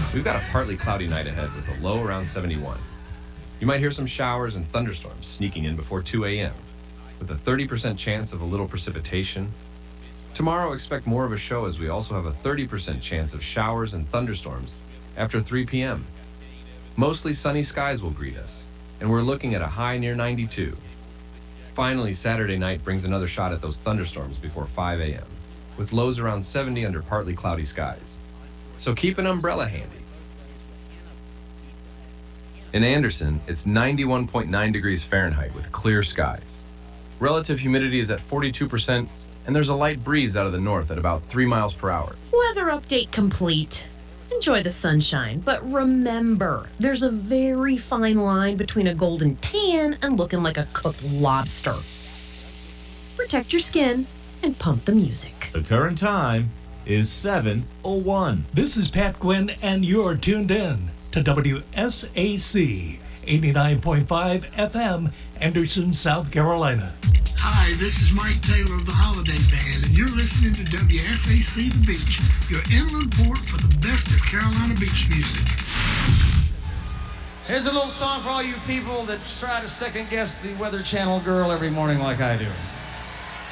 We've got a partly cloudy night ahead with a low around 71. You might hear some showers and thunderstorms sneaking in before 2 a.m., with a 30% chance of a little precipitation. Tomorrow, expect more of a show as we also have a 30% chance of showers and thunderstorms after 3 p.m. Mostly sunny skies will greet us, and we're looking at a high near 92. Finally, Saturday night brings another shot at those thunderstorms before 5 a.m., with lows around 70 under partly cloudy skies. So keep an umbrella handy. In Anderson, it's 91.9 degrees Fahrenheit with clear skies. Relative humidity is at 42%, and there's a light breeze out of the north at about 3 miles per hour. Weather update complete. Enjoy the sunshine, but remember, there's a very fine line between a golden tan and looking like a cooked lobster. Protect your skin and pump the music. The current time is 7:01. This is Pat Gwynn, and you're tuned in to WSAC 89.5 FM, Anderson, South Carolina. Hi, this is Mike Taylor of the Holiday Band, and you're listening to WSAC The Beach, your inland port for the best of Carolina beach music. Here's a little song for all you people that try to second guess the Weather Channel girl every morning like I do.